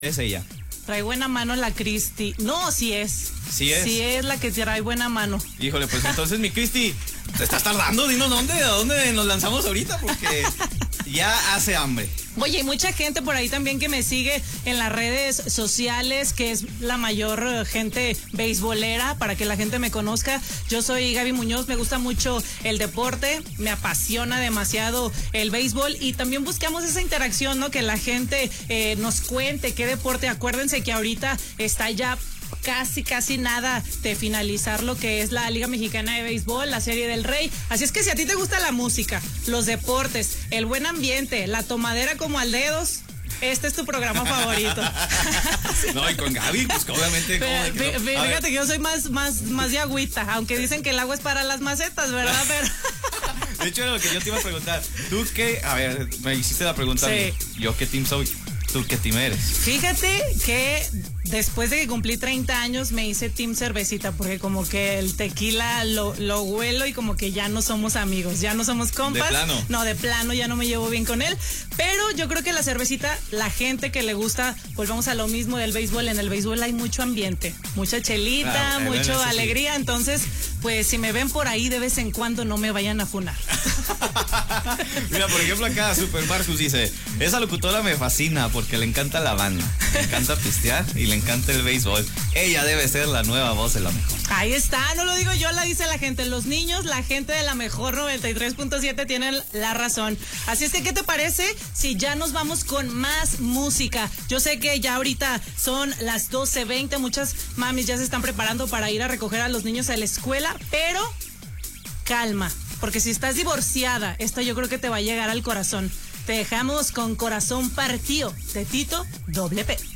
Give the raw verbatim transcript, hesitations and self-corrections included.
Es ella. Trae buena mano la Cristi. No, sí es. Sí es. Sí es la que trae buena mano. Híjole, pues entonces mi Cristi, te estás tardando, dinos dónde, a dónde nos lanzamos ahorita, porque ya hace hambre. Oye, hay mucha gente por ahí también que me sigue en las redes sociales, que es la mayor eh, gente beisbolera, para que la gente me conozca. Yo soy Gaby Muñoz, me gusta mucho el deporte, me apasiona demasiado el béisbol y también buscamos esa interacción, ¿no? Que la gente eh, nos cuente qué deporte. Acuérdense que ahorita está ya casi, casi nada de finalizar lo que es la Liga Mexicana de Béisbol, la Serie del Rey. Así es que si a ti te gusta la música, los deportes, el buen ambiente, la tomadera como al dedos, este es tu programa favorito. No, y con Gaby, pues obviamente. Pero, que no? Fíjate que yo soy más, más, más de agüita, aunque dicen que el agua es para las macetas, ¿verdad? Pero... De hecho, era lo que yo te iba a preguntar. ¿Tú qué? A ver, me hiciste la pregunta. Sí. ¿Yo qué team soy? ¿Tú qué team eres? Fíjate que después de que cumplí treinta años me hice team cervecita, porque como que el tequila lo, lo huelo y como que ya no somos amigos, ya no somos compas. ¿De plano? No, de plano ya no me llevo bien con él. Pero yo creo que la cervecita, la gente que le gusta, pues vamos a lo mismo del béisbol. En el béisbol hay mucho ambiente, mucha chelita, Claro, mucha bueno, alegría. Sí. Entonces, pues si me ven por ahí de vez en cuando, no me vayan a funar. Mira, por ejemplo, acá Super Marcus dice: esa locutora me fascina porque le encanta la banda, le encanta pistear y le encanta el béisbol. Ella debe ser la nueva voz de la mejor. Ahí está, no lo digo yo, la dice la gente. Los niños, la gente de la mejor noventa y tres punto siete tienen la razón. Así es que, ¿qué te parece si ya nos vamos con más música? Yo sé que ya ahorita son las doce veinte, muchas mamis ya se están preparando para ir a recoger a los niños a la escuela, pero calma, porque si estás divorciada, esta yo creo que te va a llegar al corazón. Te dejamos con Corazón Partido de Tito Doble P.